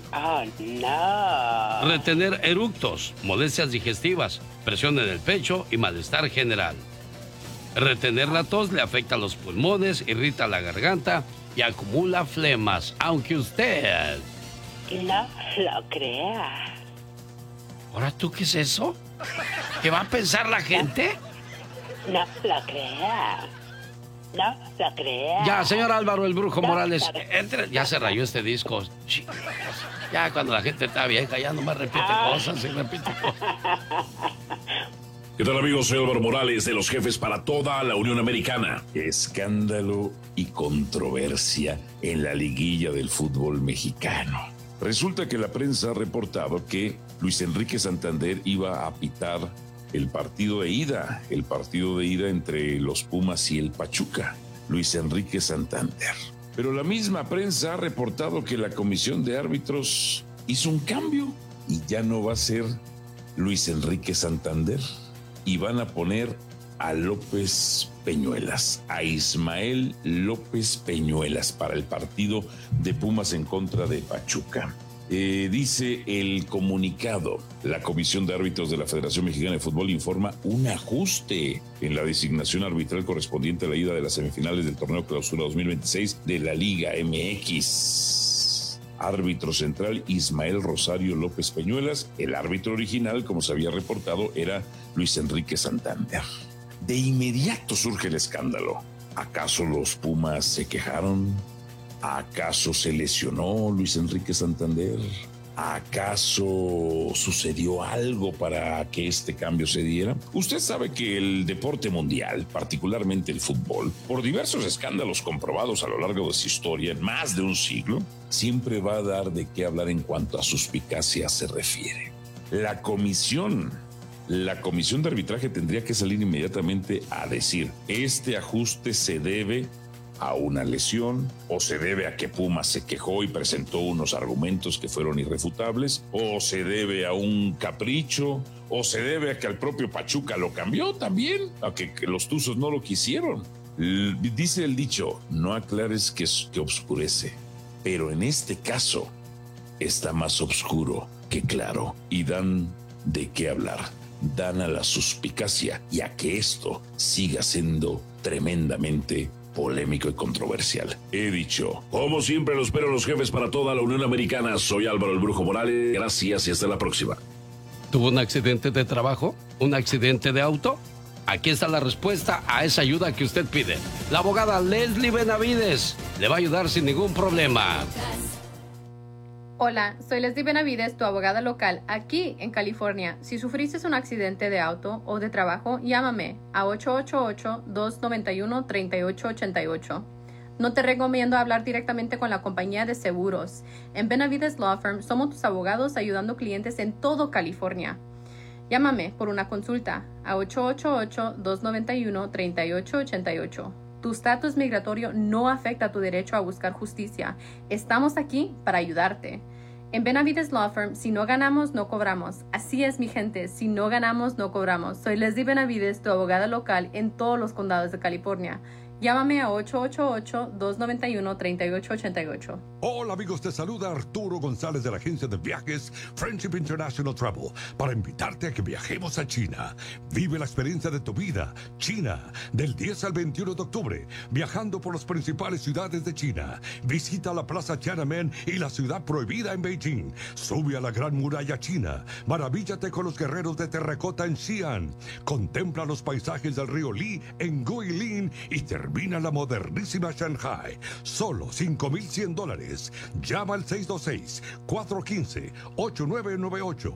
Oh, no. Retener eructos, molestias digestivas, presión en el pecho y malestar general. Retener la tos le afecta a los pulmones, irrita la garganta y acumula flemas, aunque usted... No lo crea. ¿Ahora tú qué es eso? ¿Qué va a pensar la gente? No lo crea. No lo crea. Ya, señor Álvaro el Brujo No, Morales, no. entre, ya se rayó este disco. Ya cuando la gente está vieja ya nomás repite cosas y repite cosas. ¿Qué tal, amigos? Soy Álvaro Morales, de los jefes para toda la Unión Americana. Escándalo y controversia en la liguilla del fútbol mexicano. Resulta que la prensa ha reportado que Luis Enrique Santander iba a pitar el partido de ida entre los Pumas y el Pachuca. Luis Enrique Santander. Pero la misma prensa ha reportado que la comisión de árbitros hizo un cambio y ya no va a ser Luis Enrique Santander. Y van a poner a López Peñuelas, a Ismael López Peñuelas para el partido de Pumas en contra de Pachuca. Dice el comunicado, la Comisión de Árbitros de la Federación Mexicana de Fútbol informa un ajuste en la designación arbitral correspondiente a la ida de las semifinales del Torneo Clausura 2026 de la Liga MX. Árbitro central Ismael Rosario López Peñuelas. El árbitro original, como se había reportado, era Luis Enrique Santander. De inmediato surge el escándalo. ¿Acaso los Pumas se quejaron? ¿Acaso se lesionó Luis Enrique Santander? ¿Acaso sucedió algo para que este cambio se diera? Usted sabe que el deporte mundial, particularmente el fútbol, por diversos escándalos comprobados a lo largo de su historia, en más de un siglo, siempre va a dar de qué hablar en cuanto a suspicacia se refiere. La comisión de arbitraje tendría que salir inmediatamente a decir, este ajuste se debe a una lesión, o se debe a que Pumas se quejó y presentó unos argumentos que fueron irrefutables, o se debe a un capricho, o se debe a que al propio Pachuca lo cambió también, a que los Tuzos no lo quisieron. Dice el dicho, no aclares que obscurece, pero en este caso está más oscuro que claro, y dan de qué hablar, dan a la suspicacia y a que esto siga siendo tremendamente polémico y controversial. He dicho, como siempre lo espero los jefes para toda la Unión Americana. Soy Álvaro el Brujo Morales. Gracias y hasta la próxima. ¿Tuvo un accidente de trabajo? ¿Un accidente de auto? Aquí está la respuesta a esa ayuda que usted pide. La abogada Leslie Benavides le va a ayudar sin ningún problema. Hola, soy Leslie Benavides, tu abogada local aquí en California. Si sufriste un accidente de auto o de trabajo, llámame a 888-291-3888. No te recomiendo hablar directamente con la compañía de seguros. En Benavides Law Firm somos tus abogados ayudando clientes en todo California. Llámame por una consulta a 888-291-3888. Tu estatus migratorio no afecta tu derecho a buscar justicia. Estamos aquí para ayudarte. En Benavides Law Firm, si no ganamos, no cobramos. Así es, mi gente, si no ganamos, no cobramos. Soy Leslie Benavides, tu abogada local en todos los condados de California. Llámame a 888-291-3888. Hola amigos, te saluda Arturo González de la agencia de viajes Friendship International Travel para invitarte a que viajemos a China. Vive la experiencia de tu vida. China, del 10 al 21 de octubre, viajando por las principales ciudades de China. Visita la Plaza Tiananmen y la ciudad prohibida en Beijing. Sube a la Gran Muralla China. Maravíllate con los guerreros de terracota en Xi'an. Contempla los paisajes del río Li en Guilin y termina la modernísima Shanghai. Solo $5,100. Llama al 626-415-8998.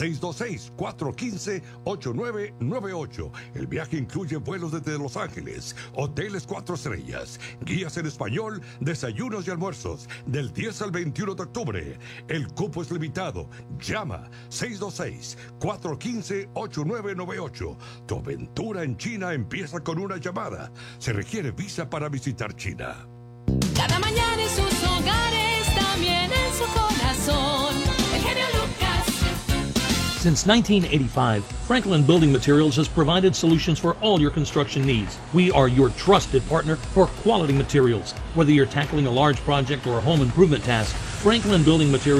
626-415-8998. El viaje incluye vuelos desde Los Ángeles, hoteles 4 estrellas, guías en español, desayunos y almuerzos, del 10 al 21 de octubre. El cupo es limitado. Llama 626-415-8998. Tu aventura en China empieza con una llamada. Se requiere visa para visitar China. Cada mañana en sus hogares, también en su corazón. El genio Lucas. Since 1985, Franklin Building Materials has provided solutions for all your construction needs. We are your trusted partner for quality materials. Whether you're tackling a large project or a home improvement task, Franklin Building Materials